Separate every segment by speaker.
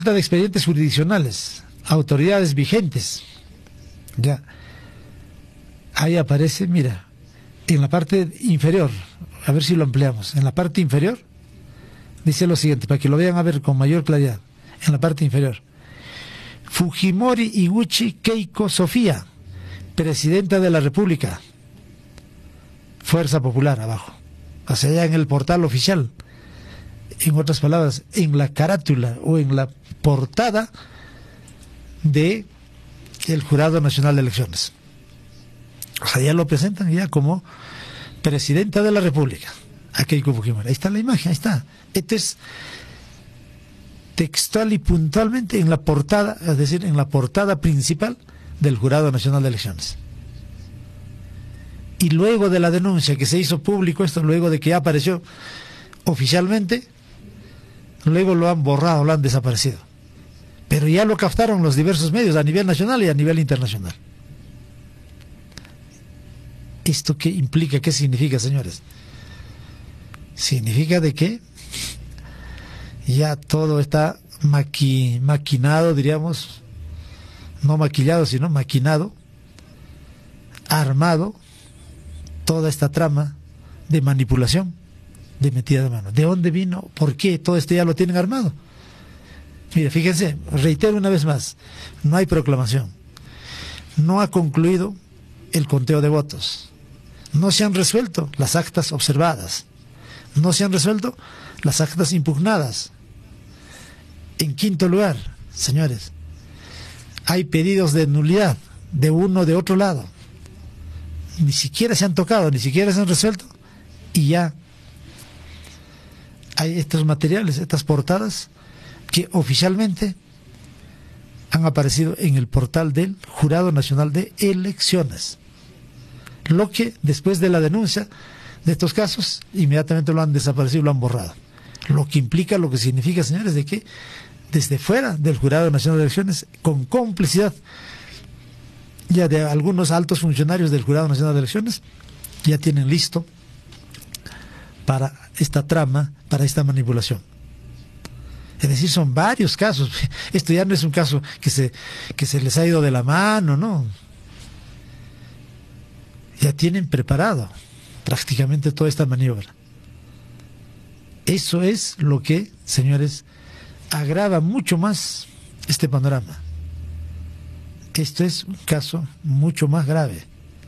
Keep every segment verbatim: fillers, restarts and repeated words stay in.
Speaker 1: de expedientes jurisdiccionales, autoridades vigentes. Ya. Ahí aparece, mira, en la parte inferior, a ver si lo ampliamos, en la parte inferior, dice lo siguiente, para que lo vean a ver con mayor claridad, en la parte inferior. Fujimori Iguchi Keiko Sofía, Presidenta de la República, Fuerza Popular, abajo, o sea, ya en el portal oficial. En otras palabras, en la carátula o en la portada de el Jurado Nacional de Elecciones. O sea, ya lo presentan ya como Presidenta de la República, a Keiko Fujimori. Ahí está la imagen, ahí está. Este es textual y puntualmente en la portada, es decir, en la portada principal del Jurado Nacional de Elecciones. Y luego de la denuncia que se hizo público esto, luego de que ya apareció oficialmente, luego lo han borrado, lo han desaparecido. Pero ya lo captaron los diversos medios a nivel nacional y a nivel internacional. ¿Esto qué implica? ¿Qué significa, señores? Significa de que ya todo está maqui, maquinado, diríamos, no maquillado, sino maquinado, armado, toda esta trama de manipulación, de metida de mano. ¿De dónde vino? ¿Por qué? Todo esto ya lo tienen armado. Mire, fíjense, reitero una vez más, no hay proclamación. No ha concluido el conteo de votos. No se han resuelto las actas observadas. No se han resuelto las actas impugnadas. En quinto lugar, señores, hay pedidos de nulidad de uno de otro lado. Ni siquiera se han tocado, ni siquiera se han resuelto. Y ya hay estos materiales, estas portadas, que oficialmente han aparecido en el portal del Jurado Nacional de Elecciones. Lo que después de la denuncia de estos casos, inmediatamente lo han desaparecido, lo han borrado. Lo que implica, lo que significa, señores, de que desde fuera del Jurado Nacional de Elecciones, con complicidad ya de algunos altos funcionarios del Jurado Nacional de Elecciones, ya tienen listo para esta trama, para esta manipulación. Es decir, son varios casos. Esto ya no es un caso que se, que se les ha ido de la mano, ¿no? Ya tienen preparado prácticamente toda esta maniobra. Eso es lo que, señores, agrava mucho más este panorama. Esto es un caso mucho más grave.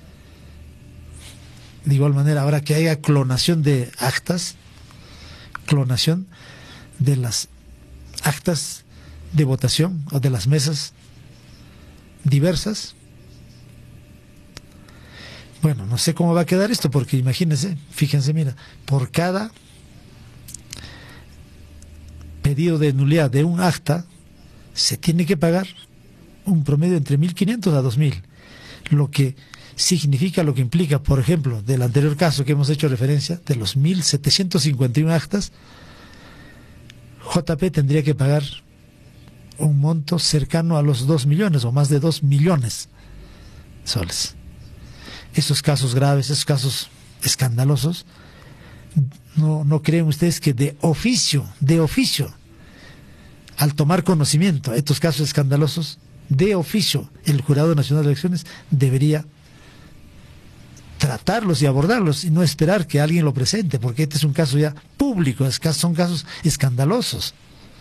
Speaker 1: De igual manera, ahora que haya clonación de actas, clonación de las actas de votación o de las mesas diversas. Bueno, no sé cómo va a quedar esto, porque imagínense, fíjense, mira, por cada pedido de nulidad de un acta se tiene que pagar un promedio entre mil quinientos a dos mil, lo que significa, lo que implica, por ejemplo, del anterior caso que hemos hecho referencia, de los mil setecientos cincuenta y uno actas, J P tendría que pagar un monto cercano a los dos millones o más de dos millones de soles. Esos casos graves, esos casos escandalosos, ¿no, no creen ustedes que de oficio, de oficio, al tomar conocimiento de estos casos escandalosos, de oficio, el Jurado Nacional de Elecciones debería tratarlos y abordarlos y no esperar que alguien lo presente, porque este es un caso ya público, son casos escandalosos.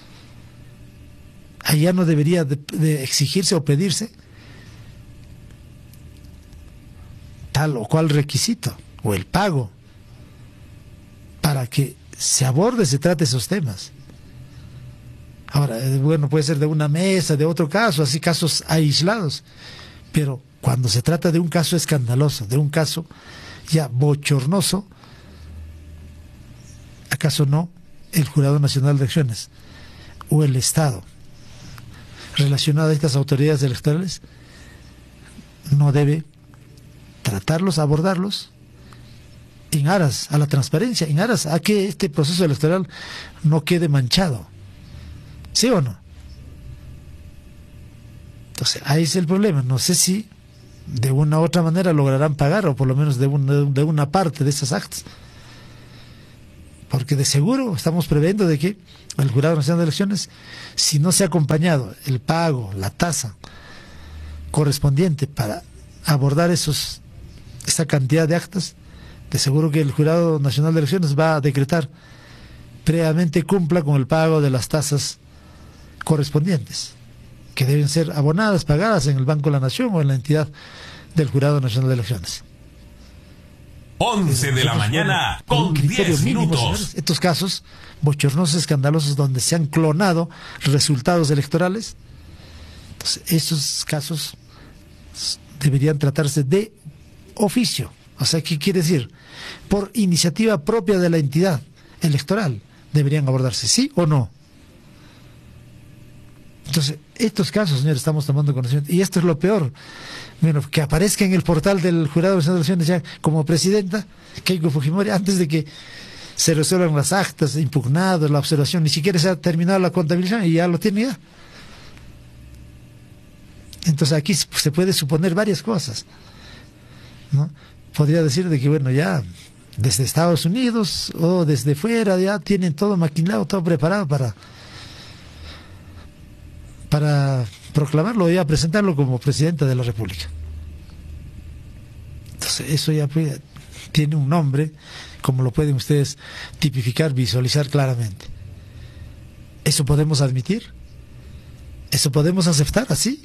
Speaker 1: Allá no debería de, de exigirse o pedirse tal o cual requisito o el pago para que se aborde, se trate esos temas. Ahora, bueno, puede ser de una mesa, de otro caso, así casos aislados, pero cuando se trata de un caso escandaloso, de un caso ya bochornoso, ¿acaso no el Jurado Nacional de Elecciones o el Estado relacionado a estas autoridades electorales no debe tratarlos, abordarlos en aras a la transparencia, en aras a que este proceso electoral no quede manchado? ¿Sí o no? Entonces, ahí es el problema. No sé si de una u otra manera lograrán pagar, o por lo menos de una, de una parte de esas actas. porque de seguro estamos previendo de que el Jurado Nacional de Elecciones, si no se ha acompañado el pago, la tasa correspondiente para abordar esos esa cantidad de actas, de seguro que el Jurado Nacional de Elecciones va a decretar previamente cumpla con el pago de las tasas correspondientes, que deben ser abonadas, pagadas en el Banco de la Nación o en la entidad del Jurado Nacional de Elecciones.
Speaker 2: once de la mañana con diez minutos. Señores,
Speaker 1: estos casos bochornosos, escandalosos, donde se han clonado resultados electorales, entonces esos casos deberían tratarse de oficio. O sea, ¿qué quiere decir? Por iniciativa propia de la entidad electoral deberían abordarse, ¿sí o no? Entonces, estos casos, señores, estamos tomando conocimiento, y esto es lo peor. Bueno, que aparezca en el portal del Jurado Nacional de Elecciones ya como presidenta Keiko Fujimori, antes de que se resuelvan las actas, impugnadas, la observación, ni siquiera se ha terminado la contabilización y ya lo tiene ya. Entonces aquí se puede suponer varias cosas, ¿no? Podría decir de que, bueno, ya desde Estados Unidos o desde fuera ya tienen todo maquinado, todo preparado para para proclamarlo y a presentarlo como presidenta de la República. Entonces eso ya puede, tiene un nombre, como lo pueden ustedes tipificar, visualizar claramente. ¿Eso podemos admitir? ¿Eso podemos aceptar así?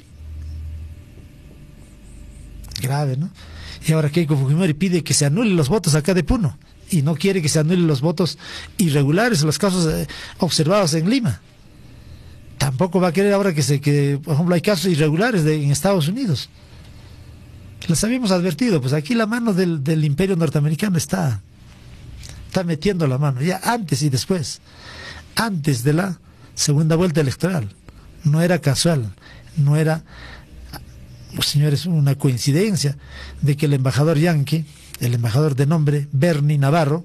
Speaker 1: Grave, ¿no? Y ahora Keiko Fujimori pide que se anulen los votos acá de Puno y no quiere que se anulen los votos irregulares, los casos eh, observados en Lima. Tampoco va a querer ahora que se que, por ejemplo, hay casos irregulares de, en Estados Unidos. Les habíamos advertido, pues aquí la mano del, del imperio norteamericano está, está metiendo la mano, ya antes y después, antes de la segunda vuelta electoral. No era casual, no era, señores, una coincidencia de que el embajador yanqui, el embajador de nombre Bernie Navarro,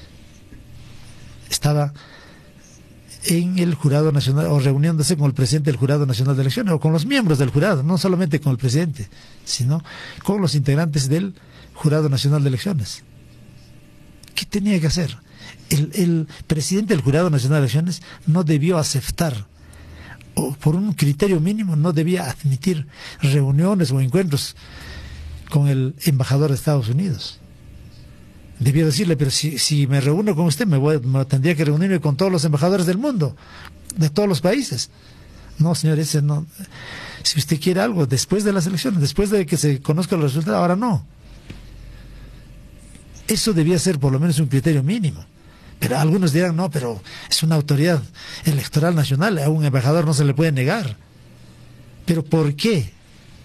Speaker 1: estaba en el Jurado Nacional, o reuniéndose con el presidente del Jurado Nacional de Elecciones, o con los miembros del jurado, no solamente con el presidente, sino con los integrantes del Jurado Nacional de Elecciones. ¿Qué tenía que hacer? El, el presidente del Jurado Nacional de Elecciones no debió aceptar, o por un criterio mínimo, no debía admitir reuniones o encuentros con el embajador de Estados Unidos. Debió decirle, pero si, si me reúno con usted, me, voy, me tendría que reunirme con todos los embajadores del mundo, de todos los países. No, señor, ese no. Si usted quiere algo, después de las elecciones, después de que se conozcan los resultados, ahora no. Eso debía ser por lo menos un criterio mínimo. Pero algunos dirán, no, pero es una autoridad electoral nacional, a un embajador no se le puede negar. ¿Pero por qué?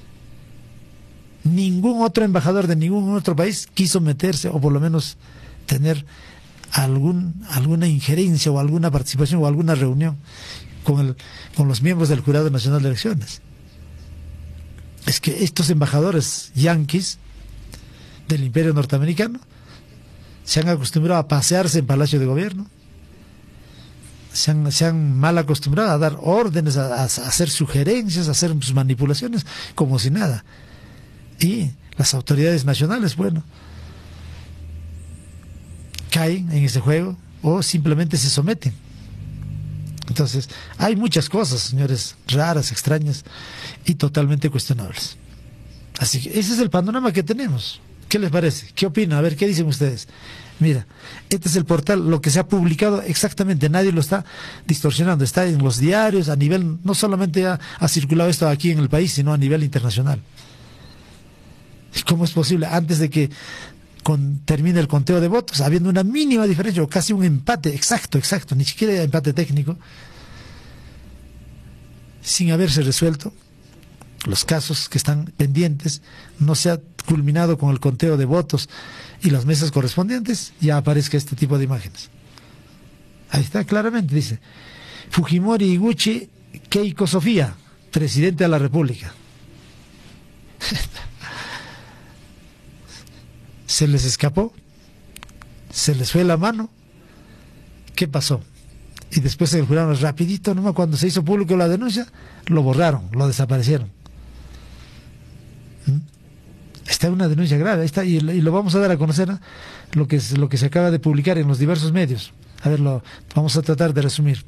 Speaker 1: Ningún otro embajador de ningún otro país quiso meterse, o por lo menos tener algún, alguna injerencia o alguna participación o alguna reunión con, el, con los miembros del Jurado Nacional de Elecciones. Es que estos embajadores yanquis del imperio norteamericano se han acostumbrado a pasearse en Palacio de Gobierno, se han, se han mal acostumbrado a dar órdenes, a, a hacer sugerencias, a hacer sus manipulaciones como si nada. Y las autoridades nacionales, bueno, caen en ese juego o simplemente se someten. Entonces, hay muchas cosas, señores, raras, extrañas y totalmente cuestionables. Así que ese es el panorama que tenemos. ¿Qué les parece? ¿Qué opinan? A ver, ¿qué dicen ustedes? Mira, este es el portal, lo que se ha publicado exactamente, nadie lo está distorsionando, está en los diarios, a nivel, no solamente ha, ha circulado esto aquí en el país, sino a nivel internacional. ¿Cómo es posible? Antes de que con, termine el conteo de votos, habiendo una mínima diferencia, o casi un empate, exacto, exacto, ni siquiera empate técnico, sin haberse resuelto los casos que están pendientes, no se ha culminado con el conteo de votos y las mesas correspondientes, ya aparezca este tipo de imágenes. Ahí está claramente, dice Fujimori Iguchi Keiko Sofía, presidente de la República. Se les escapó, se les fue la mano. ¿Qué pasó? Y después se juraron rapidito, nomás cuando se hizo público la denuncia, lo borraron, lo desaparecieron. ¿Mm? Está una denuncia grave, está, y, y lo vamos a dar a conocer, ¿no? lo que es, lo que se acaba de publicar en los diversos medios. A ver, lo, vamos a tratar de resumir.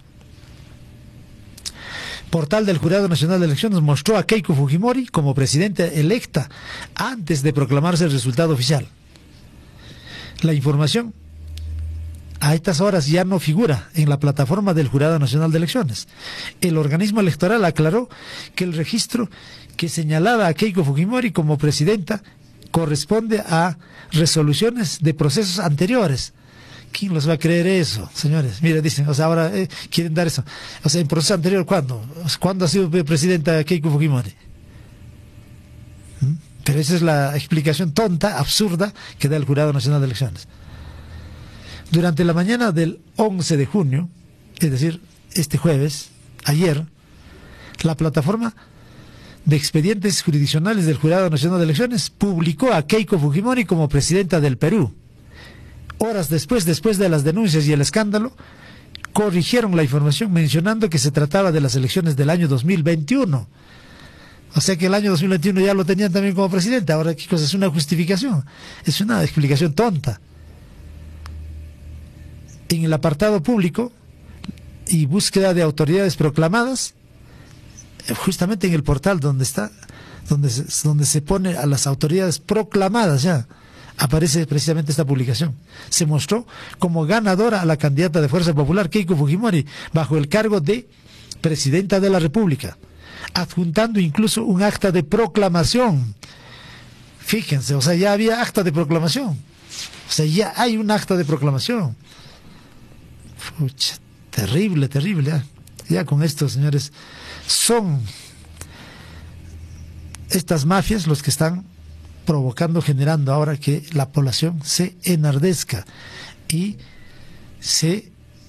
Speaker 1: Portal del Jurado Nacional de Elecciones mostró a Keiko Fujimori como presidenta electa antes de proclamarse el resultado oficial. La información a estas horas ya no figura en la plataforma del Jurado Nacional de Elecciones. El organismo electoral aclaró que el registro que señalaba a Keiko Fujimori como presidenta corresponde a resoluciones de procesos anteriores. ¿Quién los va a creer eso, señores? Mira, dicen, o sea, ahora eh, quieren dar eso. O sea, en proceso anterior, ¿cuándo? ¿Cuándo ha sido presidenta Keiko Fujimori? ¿Mm? Pero esa es la explicación tonta, absurda, que da el Jurado Nacional de Elecciones. Durante la mañana del once de junio, es decir, este jueves, ayer, la plataforma de expedientes jurisdiccionales del Jurado Nacional de Elecciones publicó a Keiko Fujimori como presidenta del Perú. Horas después, después de las denuncias y el escándalo, corrigieron la información mencionando que se trataba de las elecciones del año dos mil veintiuno. O sea que el año dos mil veintiuno ya lo tenían también como presidente. Ahora, ¿qué cosa? Es una justificación, es una explicación tonta. En el apartado público y búsqueda de autoridades proclamadas, justamente en el portal donde está, donde se, donde se pone a las autoridades proclamadas ya, aparece precisamente esta publicación. Se mostró como ganadora a la candidata de Fuerza Popular, Keiko Fujimori, bajo el cargo de Presidenta de la República, adjuntando incluso un acta de proclamación. Fíjense, o sea, ya había acta de proclamación. O sea, ya hay un acta de proclamación. Pucha, terrible, terrible. Ya, ya con esto, señores, son estas mafias los que están provocando, generando ahora que la población se enardezca y se...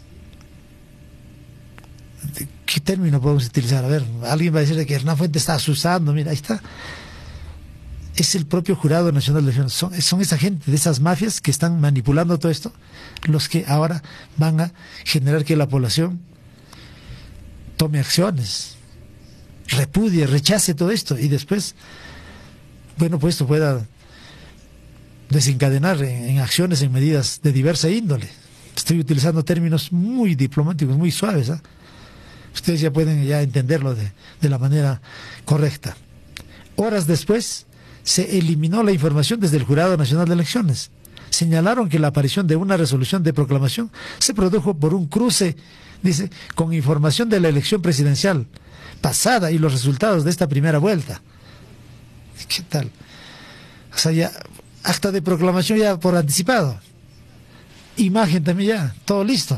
Speaker 1: ¿Qué término podemos utilizar? A ver, alguien va a decir que Hernán Fuentes está asusando. Mira, ahí está. Es el propio Jurado Nacional de Elecciones. Son, son esa gente de esas mafias que están manipulando todo esto, los que ahora van a generar que la población tome acciones, repudie, rechace todo esto y después, bueno, pues esto pueda desencadenar en, en acciones, en medidas de diversa índole. Estoy utilizando términos muy diplomáticos, muy suaves, ¿eh? Ustedes ya pueden ya entenderlo de, de la manera correcta. Horas después se eliminó la información desde el Jurado Nacional de Elecciones. Señalaron que la aparición de una resolución de proclamación se produjo por un cruce, dice, con información de la elección presidencial pasada y los resultados de esta primera vuelta. ¿Qué tal? O sea, ya acta de proclamación ya por anticipado. Imagen también ya, todo listo.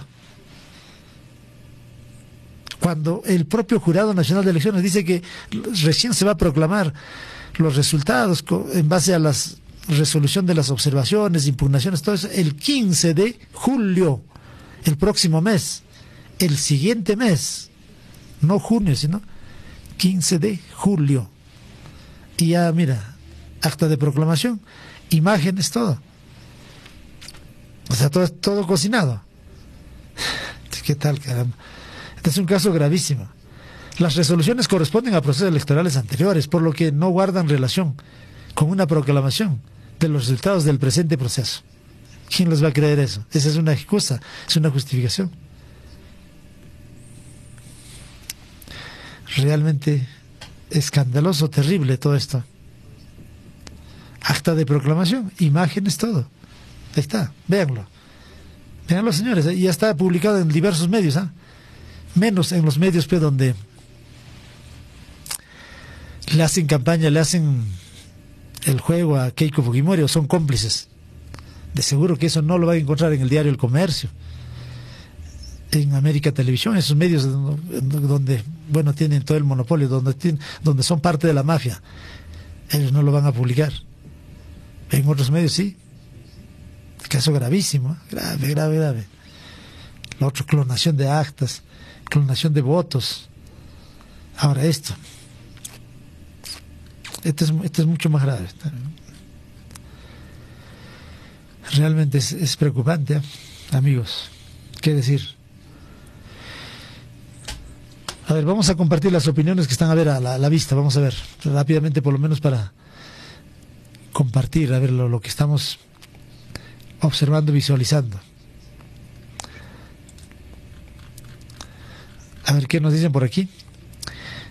Speaker 1: Cuando el propio Jurado Nacional de Elecciones dice que recién se va a proclamar los resultados en base a la resolución de las observaciones, impugnaciones, todo eso, el quince de julio, el próximo mes, el siguiente mes, no junio, sino quince de julio. Y ya, mira, acta de proclamación, imágenes, todo. O sea, todo, todo cocinado. ¿Qué tal, caramba? Este es un caso gravísimo. Las resoluciones corresponden a procesos electorales anteriores, por lo que no guardan relación con una proclamación de los resultados del presente proceso. ¿Quién les va a creer eso? Esa es una excusa, es una justificación. Realmente escandaloso, terrible todo esto. Acta de proclamación, imágenes, todo. Ahí está, véanlo. Véanlo, señores, ya está publicado en diversos medios, ¿eh? Menos en los medios pues, donde le hacen campaña, le hacen el juego a Keiko Fujimori o son cómplices. De seguro que eso no lo van a encontrar en el diario El Comercio, en América Televisión, esos medios donde, bueno, tienen todo el monopolio, donde, tienen, donde son parte de la mafia. Ellos no lo van a publicar. En otros medios sí. Caso gravísimo, ¿eh? grave, grave, grave. La otra, clonación de actas, clonación de votos. Ahora esto. Esto es, esto es mucho más grave. Realmente es, es preocupante, ¿eh? Amigos. ¿Qué decir? A ver, vamos a compartir las opiniones que están a ver a la, a la vista. Vamos a ver rápidamente, por lo menos para compartir, a ver lo, lo que estamos observando, visualizando. A ver qué nos dicen por aquí.